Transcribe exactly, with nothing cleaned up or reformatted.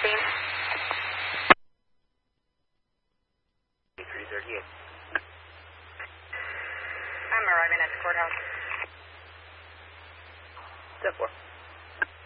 scene? three thirty-eight. I'm arriving at the courthouse. Step four.